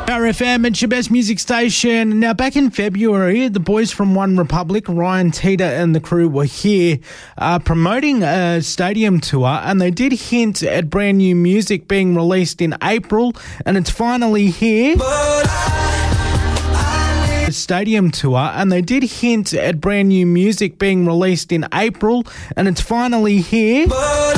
RFM, it's your best music station. Now, back in February, the boys from One Republic, Ryan Tita and the crew were here promoting a stadium tour, and they did hint at brand new music being released in April, and it's finally here. The stadium tour, and they did hint at brand new music being released in April, and it's finally here.